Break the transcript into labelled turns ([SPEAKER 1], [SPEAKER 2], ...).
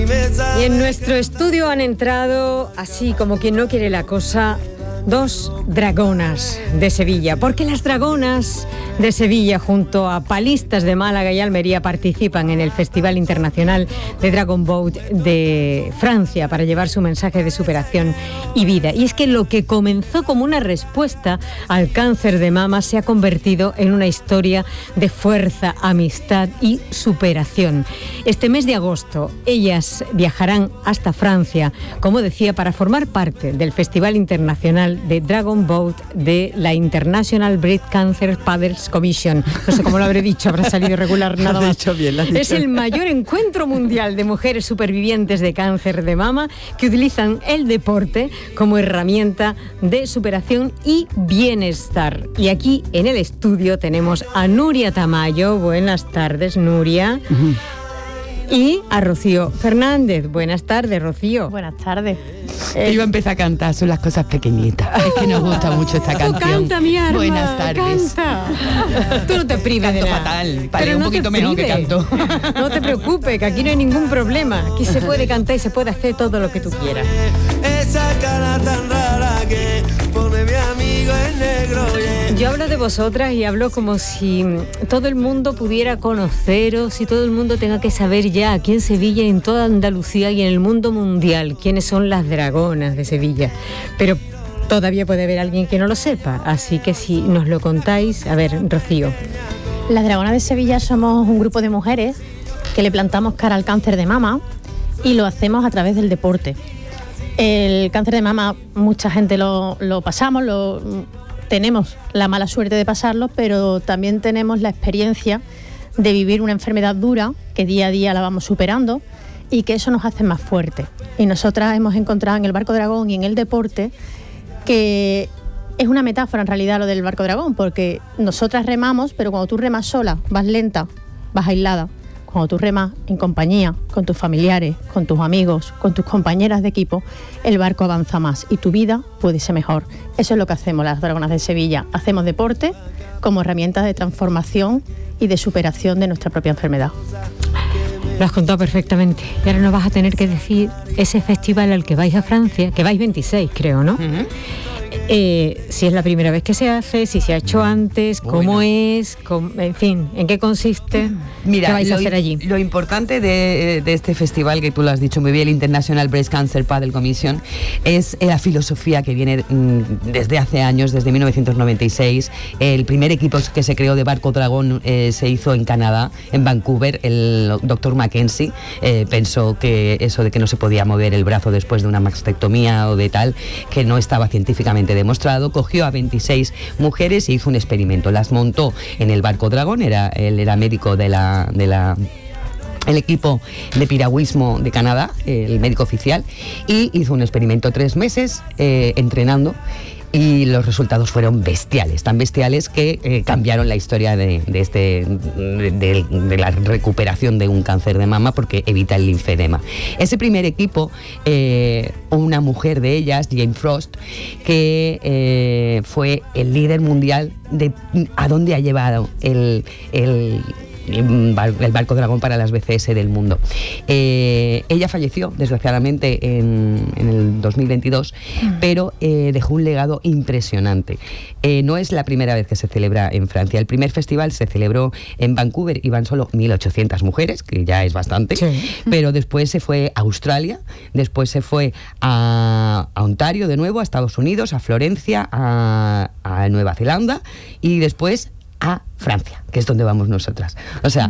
[SPEAKER 1] Y en nuestro estudio han entrado, así como quien no quiere la cosa, dos dragonas de Sevilla, porque las dragonas de Sevilla junto a palistas de Málaga y Almería participan en el Festival Internacional de Dragon Boat de Francia para llevar su mensaje de superación y vida. Y es que lo que comenzó como una respuesta al cáncer de mama se ha convertido en una historia de fuerza, amistad y superación. Este mes de agosto ellas viajarán hasta Francia, como decía, para formar parte del Festival Internacional de Dragon Boat de la International Breast Cancer Paddles Commission. No sé cómo lo habré dicho, habrá salido regular nada más. Es el mayor encuentro mundial de mujeres supervivientes de cáncer de mama que utilizan el deporte como herramienta de superación y bienestar. Y aquí en el estudio tenemos a Nuria Tamayo. Buenas tardes, Nuria. Y a Rocío Fernández. Buenas tardes, Rocío.
[SPEAKER 2] Buenas tardes.
[SPEAKER 3] Iba a empezar a cantar, son las cosas pequeñitas. Es que nos gusta mucho esta canción.
[SPEAKER 1] Canta, mi arma.
[SPEAKER 3] Buenas tardes.
[SPEAKER 1] Canta. Tú no te prives de nada.
[SPEAKER 3] Fatal, paré un poquito menos que canto.
[SPEAKER 1] No te preocupes, que aquí no hay ningún problema. Aquí se puede cantar y se puede hacer todo lo que tú quieras.
[SPEAKER 4] Esa cara tan rara que pone mi amigo en negro.
[SPEAKER 1] Yo hablo de vosotras y hablo como si todo el mundo pudiera conoceros y todo el mundo tenga que saber ya aquí en Sevilla, en toda Andalucía y en el mundo mundial quiénes son las dragonas de Sevilla. Pero todavía puede haber alguien que no lo sepa, así que si nos lo contáis. A ver, Rocío.
[SPEAKER 2] Las dragonas de Sevilla somos un grupo de mujeres que le plantamos cara al cáncer de mama y lo hacemos a través del deporte. El cáncer de mama mucha gente lo pasamos, tenemos la mala suerte de pasarlo, pero también tenemos la experiencia de vivir una enfermedad dura que día a día la vamos superando y que eso nos hace más fuertes. Y nosotras hemos encontrado en el Barco Dragón y en el deporte que es una metáfora en realidad lo del Barco Dragón, porque nosotras remamos, pero cuando tú remas sola, vas lenta, vas aislada. Cuando tú remas en compañía, con tus familiares, con tus amigos, con tus compañeras de equipo, el barco avanza más y tu vida puede ser mejor. Eso es lo que hacemos las Dragonas de Sevilla. Hacemos deporte como herramienta de transformación y de superación de nuestra propia enfermedad.
[SPEAKER 1] Lo has contado perfectamente. Y ahora nos vas a tener que decir ese festival al que vais a Francia, que vais 26, creo, ¿no? Uh-huh. Si es la primera vez que se hace, si se ha hecho antes, cómo es, en fin, en qué consiste.
[SPEAKER 3] Mira,
[SPEAKER 1] ¿qué vais a hacer allí?
[SPEAKER 3] Lo importante de este festival, que tú lo has dicho muy bien, el International Breast Cancer Paddle Commission, es la filosofía que viene desde hace años, desde 1996. El primer equipo que se creó de Barco Dragón se hizo en Canadá, en Vancouver. El doctor Mackenzie pensó que eso de que no se podía mover el brazo después de una mastectomía o de tal, que no estaba científicamente demostrado, cogió a 26 mujeres e hizo un experimento. Las montó en el Barco Dragón, él era médico el equipo de piragüismo de Canadá, el médico oficial, y hizo un experimento 3 meses entrenando. Y los resultados fueron bestiales, tan bestiales que cambiaron la historia de la recuperación de un cáncer de mama, porque evita el linfedema. Ese primer equipo, una mujer de ellas, Jane Frost, que fue el líder mundial de a dónde ha llevado el Barco Dragón para las BCS del mundo. Ella falleció desgraciadamente en el 2022, pero dejó un legado impresionante. No es la primera vez que se celebra en Francia. El primer festival se celebró en Vancouver, iban solo 1.800 mujeres, que ya es bastante, sí. Pero después se fue a Australia, después se fue a Ontario de nuevo, a Estados Unidos, a Florencia, a Nueva Zelanda y después a Francia, que es donde vamos nosotras. O sea,